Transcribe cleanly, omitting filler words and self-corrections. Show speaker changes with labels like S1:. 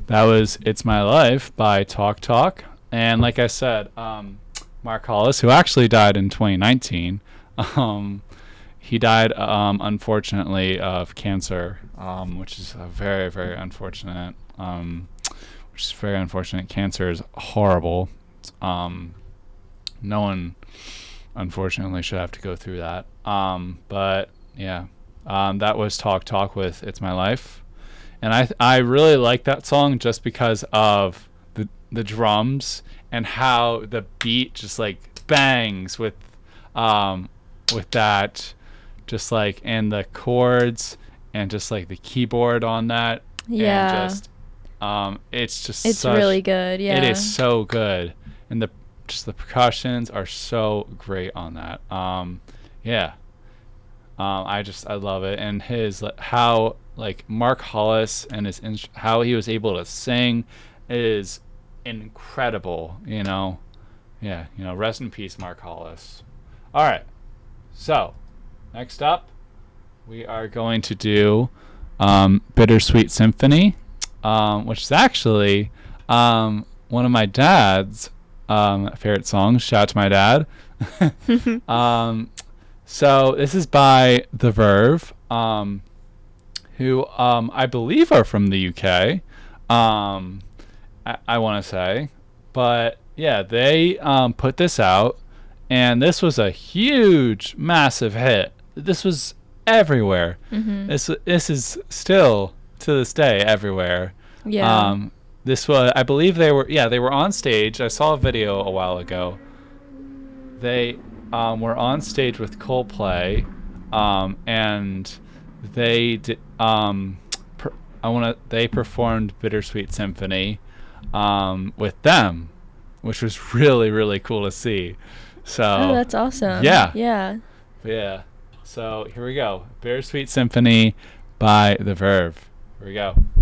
S1: That was "It's My Life" by Talk Talk, and like I said, Mark Hollis, who actually died in 2019, um, he died unfortunately of cancer, which is a very very unfortunate. Which is very unfortunate. Cancer is horrible. Um, no one, unfortunately, should have to go through that. But yeah, that was Talk Talk with "It's My Life," and I really like that song just because of the drums and how the beat just like bangs um, with that, just like and the chords and just like the keyboard on that, and
S2: Yeah.
S1: just it's just
S2: It's
S1: such
S2: really good.
S1: it
S2: Yeah.
S1: is so good, and the percussions are so great on that. Yeah, I love it, and his how like Mark Hollis and how he was able to sing is incredible. Yeah, rest in peace, Mark Hollis. All right, so next up we are going to do Bittersweet Symphony, which is actually one of my dad's favorite songs. Shout out to my dad. um, so this is by The Verve, who I believe are from the UK. I want to say, but yeah, they put this out, and this was a huge, massive hit. This was everywhere.
S2: Mhm.
S1: This is still to this day everywhere.
S2: Yeah.
S1: This was, I believe they were on stage. I saw a video a while ago. They were on stage with Coldplay, and they did, they performed Bittersweet Symphony with them, which was really really cool to see.
S2: Oh,
S1: So
S2: that's awesome.
S1: yeah,
S2: Yeah.
S1: yeah. So here we go, Bittersweet Symphony by The Verve. Here we go.